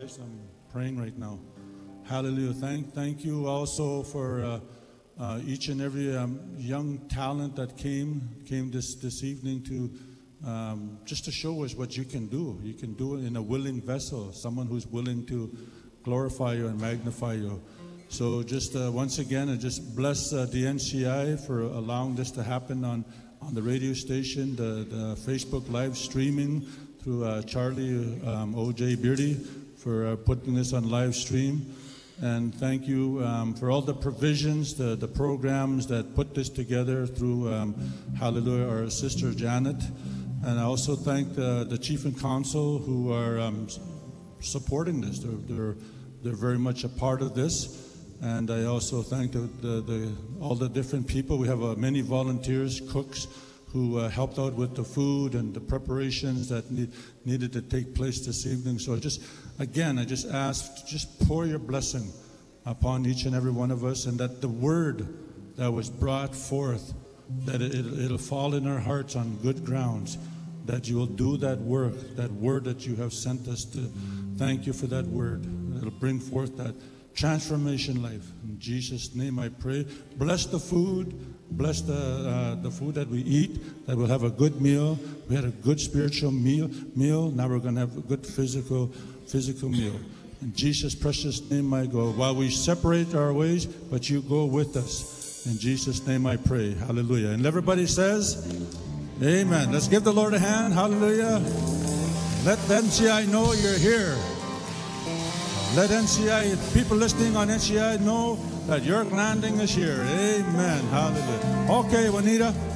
guys. I'm praying right now. Hallelujah. Thank you also for each and every young talent that came this evening to just to show us what you can do. You can do it in a willing vessel, someone who's willing to glorify you and magnify you. So just once again, I just bless the NCI for allowing this to happen on the radio station, the Facebook live streaming through Charlie O.J. Beardy for putting this on live stream. And thank you for all the provisions, the programs that put this together through, hallelujah, our sister Janet. And I also thank the chief and council who are supporting this. They're very much a part of this. And I also thank all the different people. We have many volunteers, cooks, who helped out with the food and the preparations that needed to take place this evening. So I just ask, just pour your blessing upon each and every one of us, and that the word that was brought forth, that it'll fall in our hearts on good grounds, that you will do that work, that word that you have sent us to. Thank you for that word. It'll bring forth that transformation life. In Jesus' name I pray. Bless the food. Bless the food that we eat, that we'll have a good meal. We had a good spiritual meal. Now we're going to have a good physical meal. In Jesus' precious name I go. While we separate our ways, but you go with us. In Jesus' name I pray. Hallelujah. And everybody says, amen. Let's give the Lord a hand. Hallelujah. Let the NCI know you're here. Let NCI, people listening on NCI know that your landing is here. Amen. Hallelujah. Okay, Juanita.